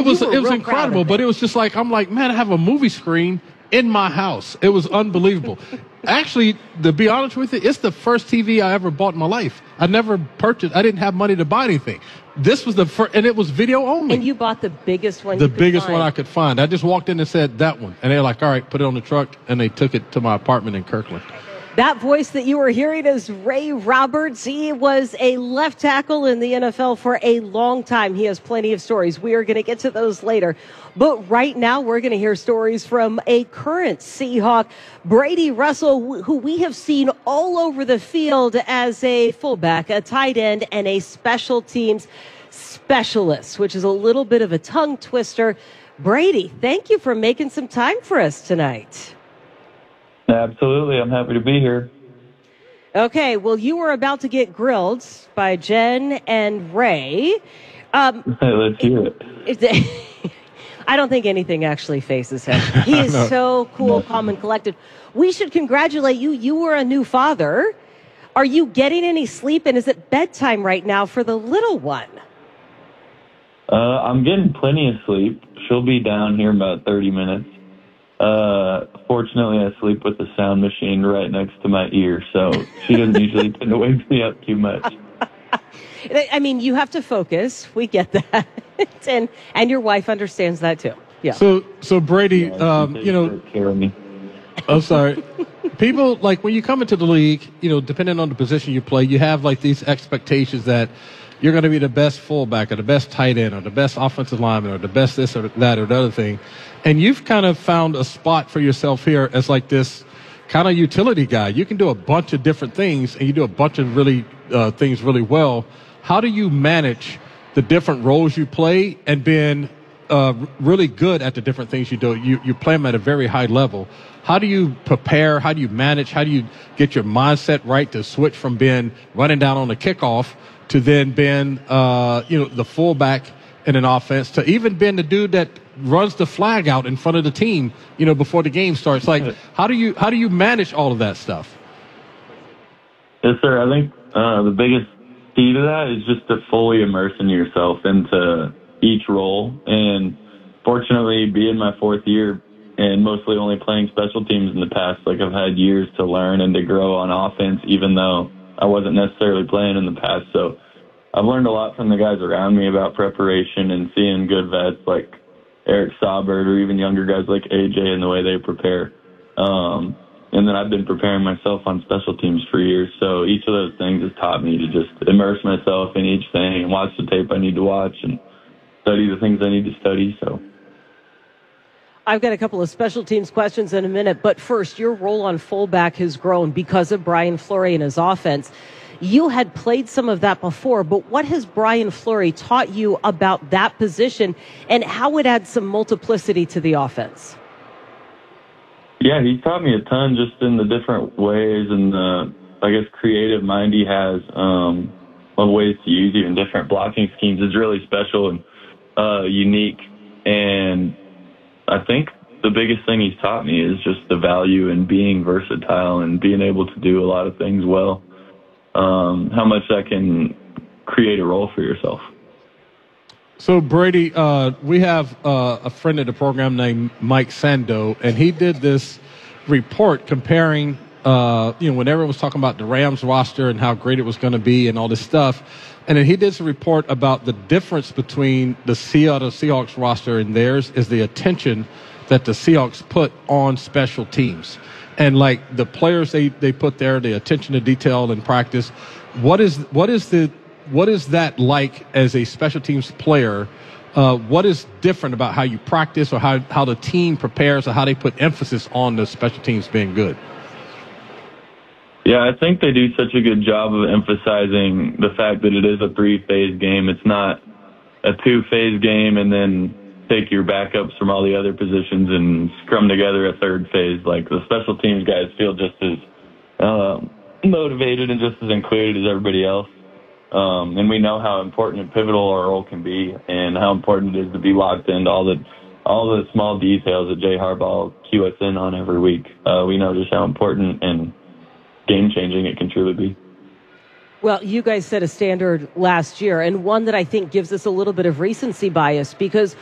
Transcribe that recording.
was real incredible, but it was just like, I'm like, man, I have a movie screen in my house. It was unbelievable. Actually, to be honest with you, it's the first TV I ever bought in my life. I never purchased. I didn't have money to buy anything. This was the first, and it was video only. And you bought the biggest one. The biggest one I could find. I just walked in and said that one, and they're like, "All right, put it on the truck," and they took it to my apartment in Kirkland. That voice that you were hearing is Ray Roberts. He was a left tackle in the NFL for a long time. He has plenty of stories. We are going to get to those later. But right now, we're going to hear stories from a current Seahawk, Brady Russell, who we have seen all over the field as a fullback, a tight end, and a special teams specialist, which is a little bit of a tongue twister. Brady, thank you for making some time for us tonight. Absolutely. I'm happy to be here. Okay, well, you were about to get grilled by Jen and Ray. Let's hear it. I don't think anything actually faces him. He is so cool, calm, and collected. We should congratulate you. You were a new father. Are you getting any sleep, and is it bedtime right now for the little one? I'm getting plenty of sleep. She'll be down here in about 30 minutes. Fortunately, I sleep with the sound machine right next to my ear, so she doesn't usually tend to wake me up too much. I mean, you have to focus. We get that. and your wife understands that too. Yeah. So Brady, you know, care of me. I'm sorry. People, like, when you come into the league, you know, depending on the position you play, you have like these expectations that you're going to be the best fullback or the best tight end or the best offensive lineman or the best this or that or the other thing. And you've kind of found a spot for yourself here as like this kind of utility guy. You can do a bunch of different things, and you do a bunch of really things really well. How do you manage the different roles you play and being really good at the different things you do? You play them at a very high level. How do you prepare? How do you manage? How do you get your mindset right to switch from being running down on the kickoff to then being the fullback in an offense, to even being the dude that runs the flag out in front of the team, before the game starts? Like, how do you manage all of that stuff? Yes, sir. I think the biggest key to that is just to fully immersing yourself into each role. And fortunately, being my fourth year and mostly only playing special teams in the past, like, I've had years to learn and to grow on offense, even though I wasn't necessarily playing in the past. So I've learned a lot from the guys around me about preparation and seeing good vets like Eric Saubert or even younger guys like AJ and the way they prepare. And then I've been preparing myself on special teams for years. So each of those things has taught me to just immerse myself in each thing and watch the tape I need to watch and study the things I need to study. So I've got a couple of special teams questions in a minute, but first, your role on fullback has grown because of Brian Fleury and his offense. You had played some of that before, but what has Brian Fleury taught you about that position and how it adds some multiplicity to the offense? Yeah, he's taught me a ton just in the different ways and the, I guess, creative mind he has of ways to use even different blocking schemes. It's really special and unique. And I think the biggest thing he's taught me is just the value in being versatile and being able to do a lot of things well. How much that can create a role for yourself. So, Brady, we have a friend of the program named Mike Sando, and he did this report comparing, when everyone was talking about the Rams roster and how great it was going to be and all this stuff. And then he did a report about the difference between the Seattle Seahawks roster and theirs is the attention that the Seahawks put on special teams. And like the players they put there, the attention to detail in practice. What is that like as a special teams player? What is different about how you practice or how the team prepares or how they put emphasis on the special teams being good? Yeah, I think they do such a good job of emphasizing the fact that it is a three-phase game. It's not a two-phase game and then take your backups from all the other positions and scrum together a third phase. Like, the special teams guys feel just as motivated and just as included as everybody else. And we know how important and pivotal our role can be and how important it is to be locked into all the small details that Jay Harbaugh will cue us in on every week. We know just how important and game-changing it can truly be. Well, you guys set a standard last year, and one that I think gives us a little bit of recency bias, because